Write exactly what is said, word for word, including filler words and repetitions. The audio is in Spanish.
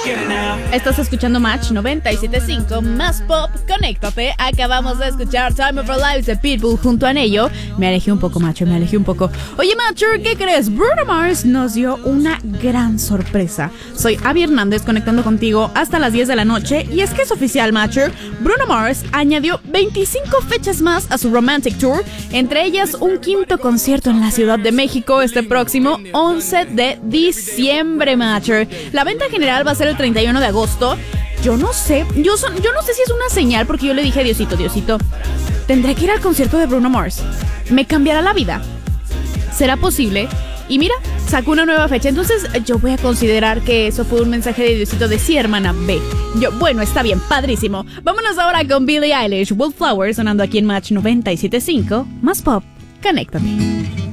Estás escuchando Match noventa y siete punto cinco, más pop, conéctate. Acabamos de escuchar Time of Our Lives de Pitbull junto a Nello. Me alejé un poco, Macho, me alejé un poco. Oye, Macho, ¿qué crees? Bruno Mars nos dio una gran sorpresa. Soy Abby Hernández conectando contigo hasta las diez de la noche. Y es que es oficial, Macho. Bruno Mars añadió veinticinco fechas más a su Romantic Tour, entre ellas un quinto concierto en la Ciudad de México este próximo once de diciembre, Macho. La venta general va a ser el treinta y uno de agosto. Yo no sé, yo, son, yo no sé si es una señal, porque yo le dije a Diosito, Diosito, tendré que ir al concierto de Bruno Mars. ¿Me cambiará la vida? ¿Será posible? Y mira, sacó una nueva fecha. Entonces yo voy a considerar que eso fue un mensaje de Diosito de sí, hermana, ve. Yo, bueno, está bien, padrísimo. Vámonos ahora con Billie Eilish, Wildflower, sonando aquí en Match noventa y siete punto cinco. Más pop, conéctate.